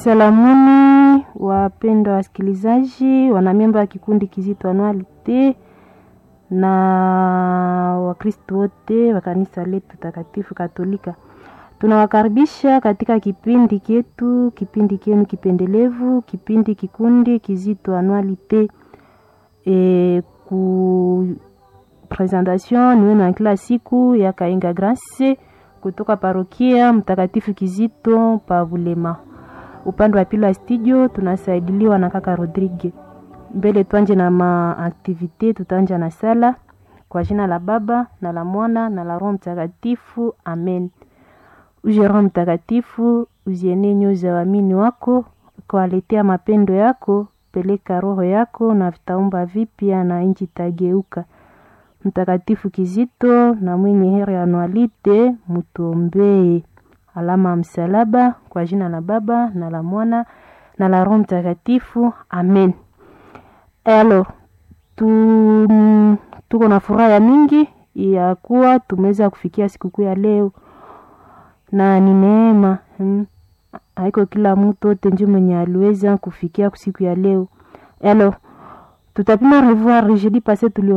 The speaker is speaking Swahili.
Salamuni wapendwa wasikilizaji, wanamemba wa kikundi Kizito Anualite na Wakristo wote wa kanisa letu takatifu Katolika. Tunawakaribisha katika kipindi chetu, kipindi kenu kipendelevu, kipindi kikundi Kizito Anualite. Ku presentation ni wenu kila siku ya Kainga Grace kutoka parokia Mtakatifu Kizito Pavulema. Upande wa pili wa studio tunasaidiliwa na kaka Rodrigue. Mbele tuanje na maaktivite, tutanja na sala kwa jina la Baba na la Mwana na la Roho Mtakatifu. Amen. Uje Roho Mtakatifu, uziene nyoyo za waamini wako, kuwaletea mapendo yako, peleka roho yako na vitaumba vipya na nchi tageuka. Mtakatifu Kizito na mwenye heri Anualite, mutuombee. Alama msalaba kwa jina la Baba na la Mwana na la Roho Mtakatifu. Amen. Alors, tuko na furaha mingi ya kuwa tumeweza kufikia sikukuu ya leo. Na ni neema. Haiko kila mtu wote ndio mwenye aliweza kufikia siku ya leo. Alors, tutapima revoir jeudi passé